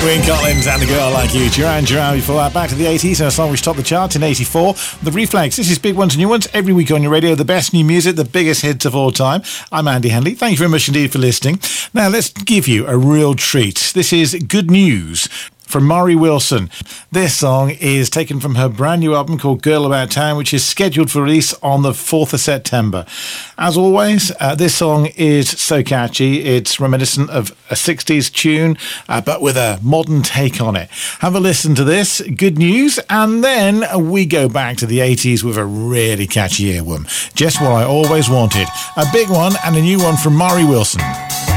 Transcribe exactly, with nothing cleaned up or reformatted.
Wayne Collins and A Girl Like You. Duran Duran before that. Back to the eighties and a song which topped the charts in eighty-four. The Reflex. This is Big Ones and New Ones. Every week on your radio, the best new music, the biggest hits of all time. I'm Andy Henley. Thank you very much indeed for listening. Now, let's give you a real treat. This is Good News from Maury Wilson. This song is taken from her brand new album called Girl About Town, which is scheduled for release on the fourth of September. As always, uh, this song is so catchy. It's reminiscent of a sixties tune, uh, but with a modern take on it. Have a listen to this, Good News, and then we go back to the eighties with a really catchy earworm. Just what I always wanted. A big one and a new one from Maury Wilson.